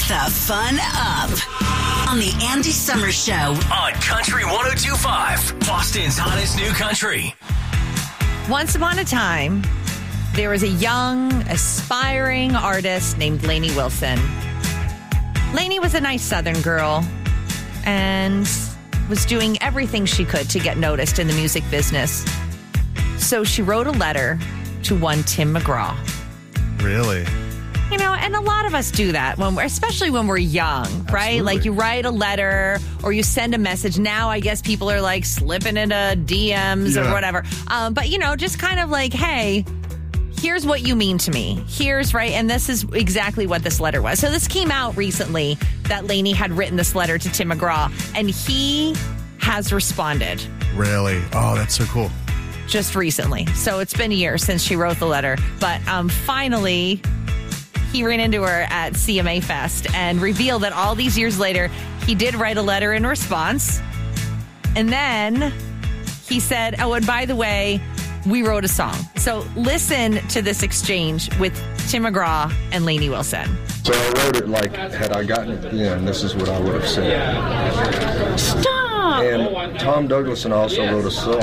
the fun up on the Andy Summers Show on Country 102.5, Boston's hottest new country. Once upon a time, there was a young, aspiring artist named Lainey Wilson. Lainey was a nice Southern girl and was doing everything she could to get noticed in the music business. So she wrote a letter to one Tim McGraw. Really? You know, and a lot of us do that, especially when we're young, right? Absolutely. Like you write a letter or you send a message. Now I guess people are like slipping into DMs or whatever. But, you know, just kind of like, hey, here's what you mean to me. Here's right. And this is exactly what this letter was. So this came out recently that Lainey had written this letter to Tim McGraw, and he has responded. Really? Oh, that's so cool. Just recently. So it's been a year since she wrote the letter. But finally, he ran into her at CMA Fest and revealed that all these years later, he did write a letter in response. And then he said, oh, and by the way, we wrote a song. So listen to this exchange with Tim McGraw and Lainey Wilson. So I wrote it like, had I gotten it then, this is what I would have said. Stop! And Tom Douglas and I also wrote a song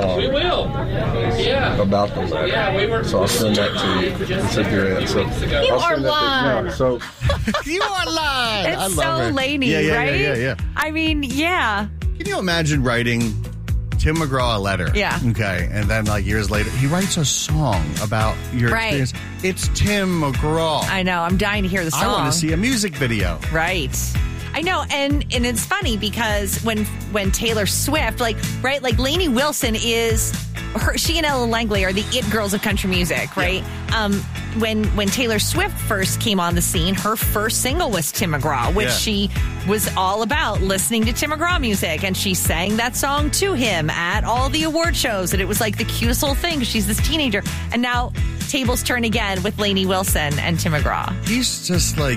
about the letter. So I'll send that to you. It's at your end. So You are lying. So You are lying. I It's love so it. Lainey, right? Yeah. I mean, yeah. Can you imagine writing Tim McGraw a letter? Yeah. Okay. And then like years later, he writes a song about your Right. experience. It's Tim McGraw. I know. I'm dying to hear the song. I want to see a music video. Right. I know, and it's funny because when Taylor Swift, like Lainey Wilson is she and Ella Langley are the it girls of country music, right? Yeah. When Taylor Swift first came on the scene, her first single was Tim McGraw, which she was all about listening to Tim McGraw music, and she sang that song to him at all the award shows, and it was like the cutest little thing because she's this teenager. And now tables turn again with Lainey Wilson and Tim McGraw. He's just like,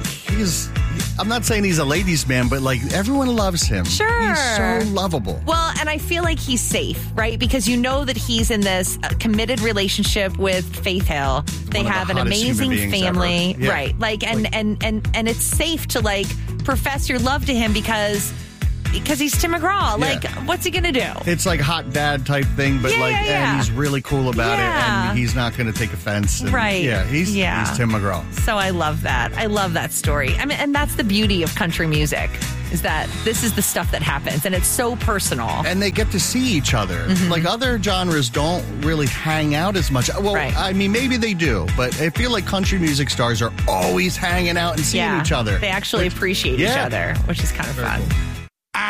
I'm not saying he's a ladies' man, but like everyone loves him. Sure. He's so lovable. Well, and I feel like he's safe, right? Because you know that he's in this committed relationship with Faith Hill. They One of have the an hottest amazing human beings family, ever. Yeah. right? Like, and it's safe to like profess your love to him because he's Tim McGraw. Like, what's he gonna do? It's like hot dad type thing, but and he's really cool about it, and he's not going to take offense. And, Right. Yeah, he's Tim McGraw. So I love that. I love that story. I mean, and that's the beauty of country music, is that this is the stuff that happens, and it's so personal. And they get to see each other. Mm-hmm. Like other genres don't really hang out as much. Well, I mean, maybe they do, but I feel like country music stars are always hanging out and seeing each other. They actually appreciate each other, which is kind of fun. Cool.